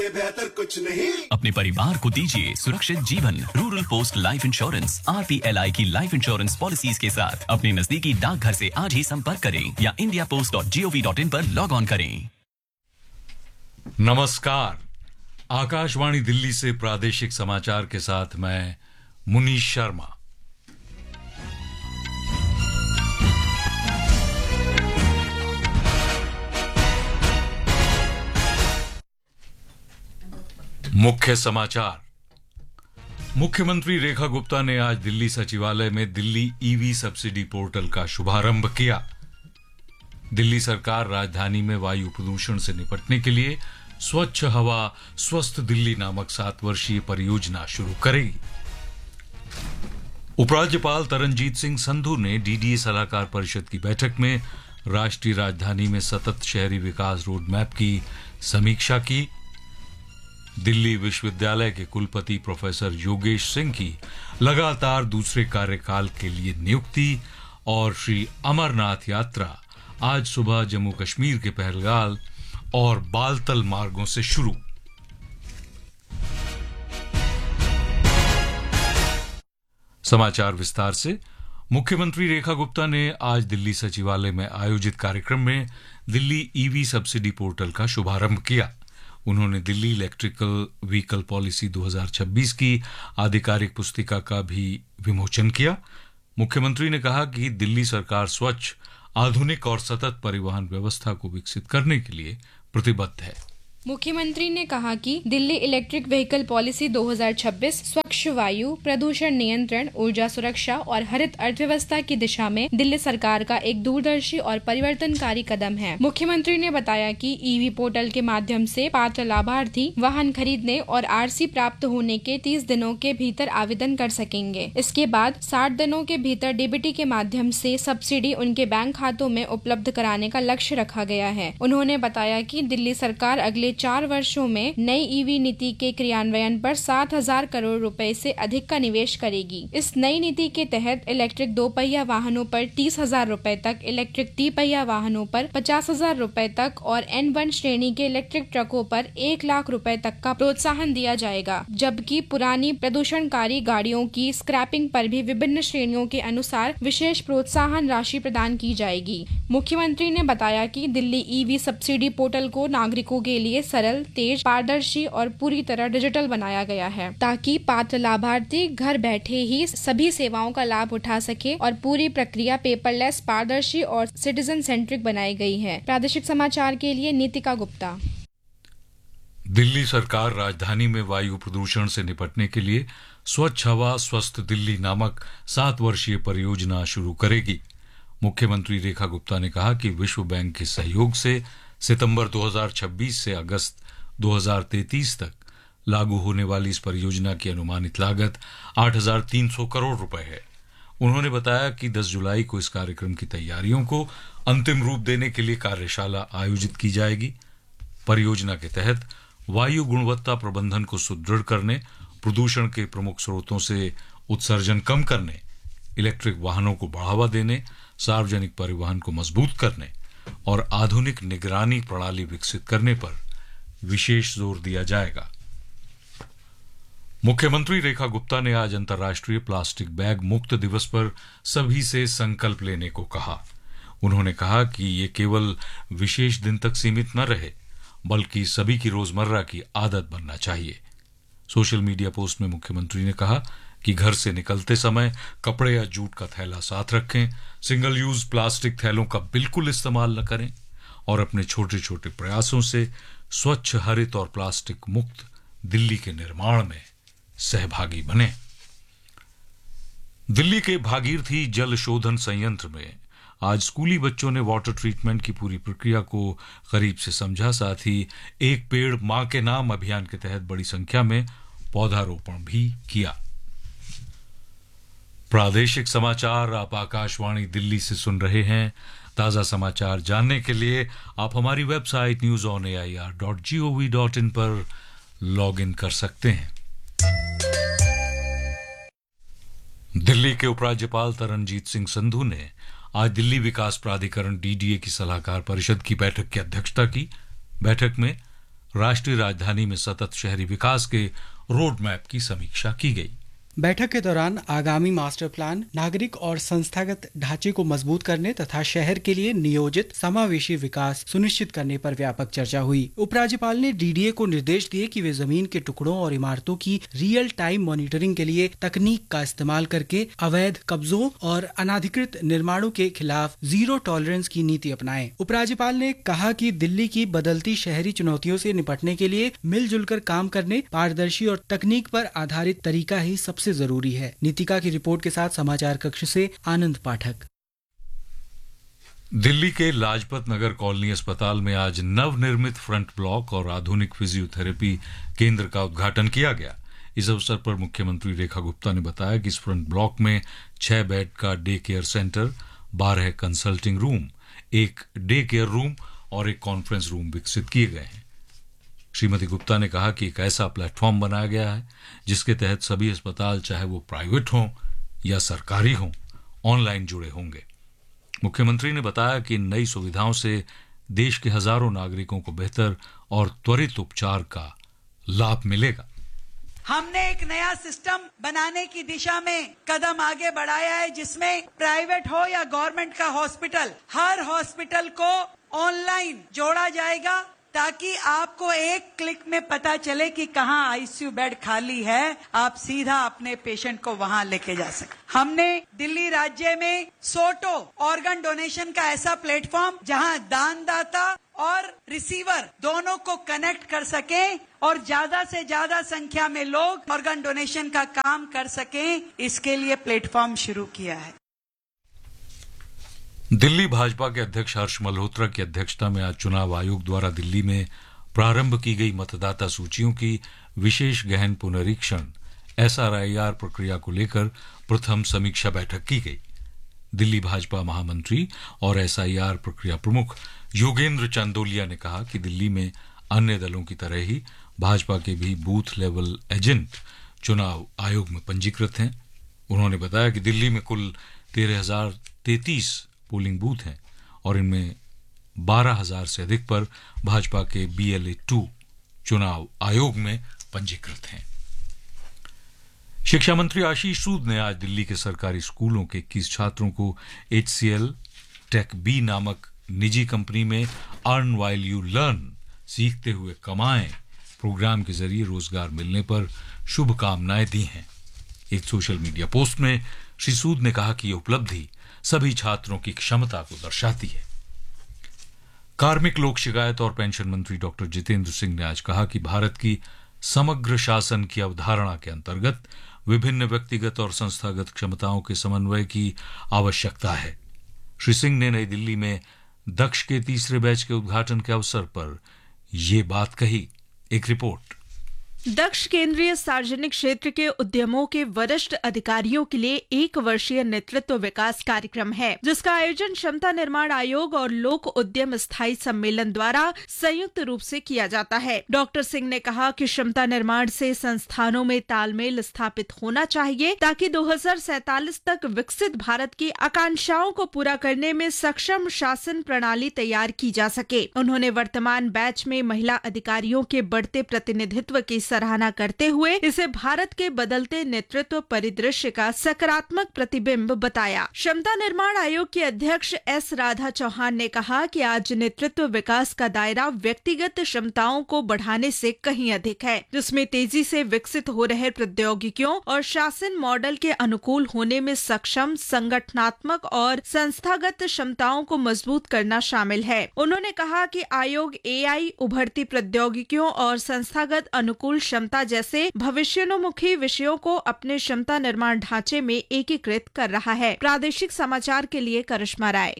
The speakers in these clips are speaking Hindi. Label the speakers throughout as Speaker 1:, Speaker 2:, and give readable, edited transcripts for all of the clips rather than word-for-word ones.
Speaker 1: बेहतर कुछ नहीं।
Speaker 2: अपने परिवार को दीजिए सुरक्षित जीवन। Rural post life insurance RPLI की लाइफ इंश्योरेंस पॉलिसीज के साथ अपने नजदीकी डाकघर से आज ही संपर्क करें या indiapost.gov.in पर लॉग ऑन करें।
Speaker 3: नमस्कार, आकाशवाणी दिल्ली से प्रादेशिक समाचार के साथ मैं मुनीश शर्मा। मुख्य समाचार। मुख्यमंत्री रेखा गुप्ता ने आज दिल्ली सचिवालय में दिल्ली ईवी सब्सिडी पोर्टल का शुभारंभ किया। दिल्ली सरकार राजधानी में वायु प्रदूषण से निपटने के लिए स्वच्छ हवा स्वस्थ दिल्ली नामक 7 वर्षीय परियोजना शुरू करेगी। उपराज्यपाल तरनजीत सिंह संधू ने डीडीए सलाहकार परिषद की बैठक में राष्ट्रीय राजधानी में सतत शहरी विकास रोड मैप की समीक्षा की। दिल्ली विश्वविद्यालय के कुलपति प्रोफेसर योगेश सिंह की लगातार दूसरे कार्यकाल के लिए नियुक्ति और श्री अमरनाथ यात्रा आज सुबह जम्मू कश्मीर के पहलगाम और बालतल मार्गों से शुरू। समाचार विस्तार से। मुख्यमंत्री रेखा गुप्ता ने आज दिल्ली सचिवालय में आयोजित कार्यक्रम में दिल्ली ईवी सब्सिडी पोर्टल का शुभारंभ किया। उन्होंने दिल्ली इलेक्ट्रिकल व्हीकल पॉलिसी 2026 की आधिकारिक पुस्तिका का भी विमोचन किया। मुख्यमंत्री ने कहा कि दिल्ली सरकार स्वच्छ, आधुनिक और सतत परिवहन व्यवस्था को विकसित करने के लिए प्रतिबद्ध है।
Speaker 4: मुख्यमंत्री ने कहा कि दिल्ली इलेक्ट्रिक व्हीकल पॉलिसी 2026 स्वच्छ वायु, प्रदूषण नियंत्रण, ऊर्जा सुरक्षा और हरित अर्थव्यवस्था की दिशा में दिल्ली सरकार का एक दूरदर्शी और परिवर्तनकारी कदम है। मुख्यमंत्री ने बताया कि ईवी पोर्टल के माध्यम से पात्र लाभार्थी वाहन खरीदने और आरसी प्राप्त होने के 30 दिनों के भीतर आवेदन कर सकेंगे। इसके बाद 60 दिनों के भीतर डीबीटी के माध्यम से सब्सिडी उनके बैंक खातों में उपलब्ध कराने का लक्ष्य रखा गया है। उन्होंने बताया कि दिल्ली सरकार अगले 4 वर्षों में नई ईवी नीति के क्रियान्वयन पर 7,000 करोड़ रुपए से अधिक का निवेश करेगी। इस नई नीति के तहत इलेक्ट्रिक 2 पहिया वाहनों पर 30,000 रुपए तक, इलेक्ट्रिक 3 पहिया वाहनों पर 50,000 रुपए तक और N1 श्रेणी के इलेक्ट्रिक ट्रकों पर 1 लाख रुपए तक का प्रोत्साहन दिया जाएगा, जबकि पुरानी प्रदूषणकारी गाड़ियों की स्क्रैपिंग पर भी विभिन्न श्रेणियों के अनुसार विशेष प्रोत्साहन राशि प्रदान की जाएगी। मुख्यमंत्री ने बताया कि दिल्ली ईवी सब्सिडी पोर्टल को नागरिकों के लिए सरल, तेज, पारदर्शी और पूरी तरह डिजिटल बनाया गया है, ताकि पात्र लाभार्थी घर बैठे ही सभी सेवाओं का लाभ उठा सके और पूरी प्रक्रिया पेपरलेस, पारदर्शी और सिटीजन सेंट्रिक बनाई गई है। प्रादेशिक समाचार के लिए नीतिका गुप्ता।
Speaker 3: दिल्ली सरकार राजधानी में वायु प्रदूषण से निपटने के लिए स्वच्छ हवा स्वस्थ दिल्ली नामक 7 वर्षीय परियोजना शुरू करेगी। मुख्यमंत्री रेखा गुप्ता ने कहा कि विश्व बैंक के सहयोग से सितंबर 2026 से अगस्त 2033 तक लागू होने वाली इस परियोजना की अनुमानित लागत 8,300 करोड़ रुपए है। उन्होंने बताया कि 10 जुलाई को इस कार्यक्रम की तैयारियों को अंतिम रूप देने के लिए कार्यशाला आयोजित की जाएगी। परियोजना के तहत वायु गुणवत्ता प्रबंधन को सुदृढ़ करने, प्रदूषण के प्रमुख स्रोतों से उत्सर्जन कम करने, इलेक्ट्रिक वाहनों को बढ़ावा देने, सार्वजनिक परिवहन को मजबूत करने और आधुनिक निगरानी प्रणाली विकसित करने पर विशेष जोर दिया जाएगा। मुख्यमंत्री रेखा गुप्ता ने आज अंतर्राष्ट्रीय प्लास्टिक बैग मुक्त दिवस पर सभी से संकल्प लेने को कहा। उन्होंने कहा कि ये केवल विशेष दिन तक सीमित न रहे, बल्कि सभी की रोजमर्रा की आदत बनना चाहिए। सोशल मीडिया पोस्ट में मुख्यमंत्री ने कहा कि घर से निकलते समय कपड़े या जूट का थैला साथ रखें, सिंगल यूज प्लास्टिक थैलों का बिल्कुल इस्तेमाल न करें और अपने छोटे छोटे प्रयासों से स्वच्छ, हरित और प्लास्टिक मुक्त दिल्ली के निर्माण में सहभागी बने। दिल्ली के भागीरथी जल शोधन संयंत्र में आज स्कूली बच्चों ने वाटर ट्रीटमेंट की पूरी प्रक्रिया को करीब से समझा। साथ ही एक पेड़ मां के नाम अभियान के तहत बड़ी संख्या में पौधारोपण भी किया। प्रादेशिक समाचार आप आकाशवाणी दिल्ली से सुन रहे हैं। ताजा समाचार जानने के लिए आप हमारी वेबसाइट newsonair.gov.in पर लॉग इन कर सकते हैं। दिल्ली के उपराज्यपाल तरनजीत सिंह संधू ने आज दिल्ली विकास प्राधिकरण डीडीए की सलाहकार परिषद की बैठक की अध्यक्षता की। बैठक में राष्ट्रीय राजधानी में सतत शहरी विकास के रोड मैप की समीक्षा की गई।
Speaker 1: बैठक के दौरान आगामी मास्टर प्लान, नागरिक और संस्थागत ढांचे को मजबूत करने तथा शहर के लिए नियोजित समावेशी विकास सुनिश्चित करने पर व्यापक चर्चा हुई। उपराज्यपाल ने डीडीए को निर्देश दिए कि वे जमीन के टुकड़ों और इमारतों की रियल टाइम मॉनिटरिंग के लिए तकनीक का इस्तेमाल करके अवैध कब्जों और अनाधिकृत निर्माणों के खिलाफ जीरो टॉलरेंस की नीति अपनाएं। उपराज्यपाल ने कहा कि दिल्ली की बदलती शहरी चुनौतियों से निपटने के लिए मिलजुल कर काम करने, पारदर्शी और तकनीक पर आधारित तरीका ही सबसे जरूरी है। नीतिका की रिपोर्ट के साथ समाचार कक्ष से आनंद पाठक।
Speaker 3: दिल्ली के लाजपत नगर कॉलोनी अस्पताल में आज नवनिर्मित फ्रंट ब्लॉक और आधुनिक फिजियोथेरेपी केंद्र का उद्घाटन किया गया। इस अवसर पर मुख्यमंत्री रेखा गुप्ता ने बताया कि इस फ्रंट ब्लॉक में 6 बेड का day care centre, 12 consulting room, 1 day care room और 1 कॉन्फ्रेंस रूम विकसित किए गए हैं। श्रीमती गुप्ता ने कहा कि एक ऐसा प्लेटफॉर्म बनाया गया है जिसके तहत सभी अस्पताल, चाहे वो प्राइवेट हों या सरकारी हों, ऑनलाइन जुड़े होंगे। मुख्यमंत्री ने बताया कि इन नई सुविधाओं से देश के हजारों नागरिकों को बेहतर और त्वरित उपचार का लाभ मिलेगा।
Speaker 5: हमने एक नया सिस्टम बनाने की दिशा में कदम आगे बढ़ाया है, जिसमें प्राइवेट हो या गवर्नमेंट का हॉस्पिटल, हर हॉस्पिटल को ऑनलाइन जोड़ा जाएगा ताकि आपको एक क्लिक में पता चले कि कहाँ आईसीयू बेड खाली है, आप सीधा अपने पेशेंट को वहां लेके जा सकते। हमने दिल्ली राज्य में सोटो ऑर्गन डोनेशन का ऐसा प्लेटफॉर्म जहां दानदाता और रिसीवर दोनों को कनेक्ट कर सके और ज्यादा से ज्यादा संख्या में लोग ऑर्गन डोनेशन का काम कर सके, इसके लिए प्लेटफॉर्म शुरू किया है।
Speaker 3: दिल्ली भाजपा के अध्यक्ष हर्ष मल्होत्रा की अध्यक्षता में आज चुनाव आयोग द्वारा दिल्ली में प्रारंभ की गई मतदाता सूचियों की विशेष गहन पुनरीक्षण SRIR प्रक्रिया को लेकर प्रथम समीक्षा बैठक की गई। दिल्ली भाजपा महामंत्री और SIR प्रक्रिया प्रमुख योगेंद्र चंदोलिया ने कहा कि दिल्ली में अन्य दलों की तरह ही भाजपा के भी बूथ लेवल एजेंट चुनाव आयोग में पंजीकृत हैं। उन्होंने बताया कि दिल्ली में कुल 13,033 पोलिंग बूथ हैं और इनमें 12,000 से अधिक पर भाजपा के BLA-2 चुनाव आयोग में पंजीकृत हैं। शिक्षा मंत्री आशीष सूद ने आज दिल्ली के सरकारी स्कूलों के 21 छात्रों को HCL टेक बी नामक निजी कंपनी में अर्न वाइल यू लर्न, सीखते हुए कमाएं प्रोग्राम के जरिए रोजगार मिलने पर शुभकामनाएं दी हैं। एक सोशल मीडिया पोस्ट में श्री सूद ने कहा कि यह उपलब्धि सभी छात्रों की क्षमता को दर्शाती है। कार्मिक, लोक शिकायत और पेंशन मंत्री डॉक्टर जितेंद्र सिंह ने आज कहा कि भारत की समग्र शासन की अवधारणा के अंतर्गत विभिन्न व्यक्तिगत और संस्थागत क्षमताओं के समन्वय की आवश्यकता है। श्री सिंह ने नई दिल्ली में दक्ष के 3रे बैच के उद्घाटन के अवसर पर ये बात कही। एक रिपोर्ट।
Speaker 6: दक्ष केंद्रीय सार्वजनिक क्षेत्र के उद्यमों के वरिष्ठ अधिकारियों के लिए 1 वर्षीय नेतृत्व विकास कार्यक्रम है, जिसका आयोजन क्षमता निर्माण आयोग और लोक उद्यम स्थायी सम्मेलन द्वारा संयुक्त रूप से किया जाता है। डॉक्टर सिंह ने कहा कि क्षमता निर्माण से संस्थानों में तालमेल स्थापित होना चाहिए ताकि 2047 तक विकसित भारत की आकांक्षाओं को पूरा करने में सक्षम शासन प्रणाली तैयार की जा सके। उन्होंने वर्तमान बैच में महिला अधिकारियों के बढ़ते प्रतिनिधित्व की सराहना करते हुए इसे भारत के बदलते नेतृत्व परिदृश्य का सकारात्मक प्रतिबिंब बताया। क्षमता निर्माण आयोग के अध्यक्ष S राधा चौहान ने कहा कि आज नेतृत्व विकास का दायरा व्यक्तिगत क्षमताओं को बढ़ाने से कहीं अधिक है, जिसमें तेजी से विकसित हो रहे प्रौद्योगिकियों और शासन मॉडल के अनुकूल होने में सक्षम संगठनात्मक और संस्थागत क्षमताओं को मजबूत करना शामिल है। उन्होंने कहा कि आयोग AI, उभरती प्रौद्योगिकियों और संस्थागत अनुकूल क्षमता जैसे भविष्योन्मुखी विषयों को अपने क्षमता निर्माण ढांचे में एकीकृत कर रहा है। प्रादेशिक समाचार के लिए करिश्मा राय।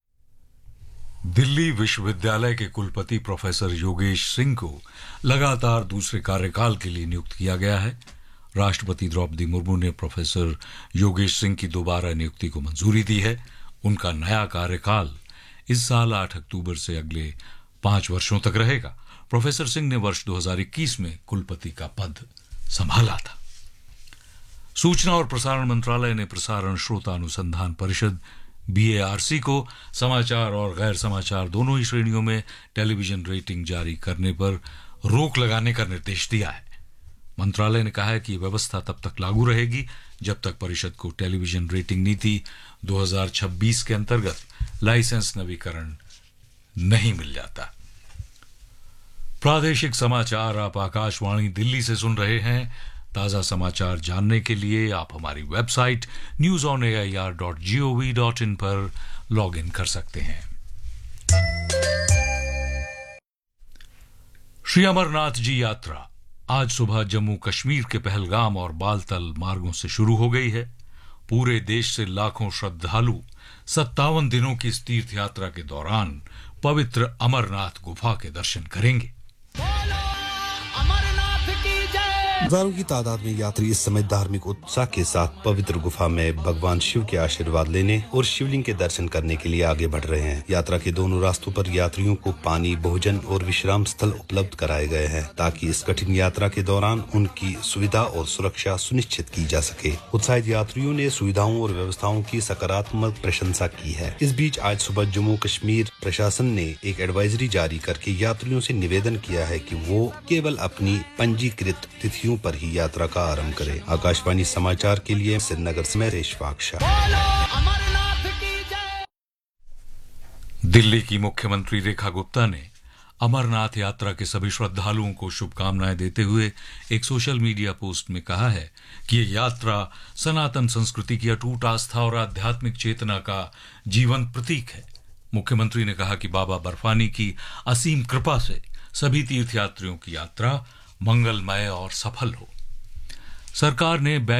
Speaker 3: दिल्ली विश्वविद्यालय के कुलपति प्रोफेसर योगेश सिंह को लगातार दूसरे कार्यकाल के लिए नियुक्त किया गया है। राष्ट्रपति द्रौपदी मुर्मू ने प्रोफेसर योगेश सिंह की दोबारा नियुक्ति को मंजूरी दी है। उनका नया कार्यकाल इस साल 8 अक्टूबर से अगले 5 वर्षों तक रहेगा। प्रोफेसर सिंह ने वर्ष 2021 में कुलपति का पद संभाला था। सूचना और प्रसारण मंत्रालय ने प्रसारण श्रोता अनुसंधान परिषद BARC को समाचार और गैर समाचार दोनों ही श्रेणियों में टेलीविजन रेटिंग जारी करने पर रोक लगाने का निर्देश दिया है। मंत्रालय ने कहा है कि यह व्यवस्था तब तक लागू रहेगी जब तक परिषद को टेलीविजन रेटिंग नीति 2026 के अंतर्गत लाइसेंस नवीकरण नहीं मिल जाता। प्रादेशिक समाचार आप आकाशवाणी दिल्ली से सुन रहे हैं। ताजा समाचार जानने के लिए आप हमारी वेबसाइट newsonair.gov.in पर लॉग इन कर सकते हैं। श्री अमरनाथ जी यात्रा आज सुबह जम्मू कश्मीर के पहलगाम और बालतल मार्गों से शुरू हो गई है। पूरे देश से लाखों श्रद्धालु 57 दिनों की इस तीर्थ यात्रा के दौरान पवित्र अमरनाथ गुफा के दर्शन करेंगे।
Speaker 7: हजारों की तादाद में यात्री इस समय धार्मिक उत्साह के साथ पवित्र गुफा में भगवान शिव के आशीर्वाद लेने और शिवलिंग के दर्शन करने के लिए आगे बढ़ रहे हैं। यात्रा के दोनों रास्तों पर यात्रियों को पानी, भोजन और विश्राम स्थल उपलब्ध कराए गए हैं ताकि इस कठिन यात्रा के दौरान उनकी सुविधा और सुरक्षा सुनिश्चित की जा सके। उत्साहित यात्रियों ने सुविधाओं और व्यवस्थाओं की सकारात्मक प्रशंसा की है। इस बीच आज सुबह जम्मू कश्मीर प्रशासन ने एक एडवाइजरी जारी करके यात्रियों से निवेदन किया है कि वो केवल अपनी पंजीकृत तिथियों पर ही यात्रा का आरंभ करें। आकाशवाणी समाचार के लिए श्रीनगर से मैं रेशवाक शाह।
Speaker 3: दिल्ली की मुख्यमंत्री रेखा गुप्ता ने अमरनाथ यात्रा के सभी श्रद्धालुओं को शुभकामनाएं देते हुए एक सोशल मीडिया पोस्ट में कहा है कि ये यात्रा सनातन संस्कृति की अटूट आस्था और आध्यात्मिक चेतना का जीवंत प्रतीक है। मुख्यमंत्री ने कहा कि बाबा बर्फानी की असीम कृपा से सभी तीर्थयात्रियों की यात्रा मंगलमय और सफल हो। सरकार ने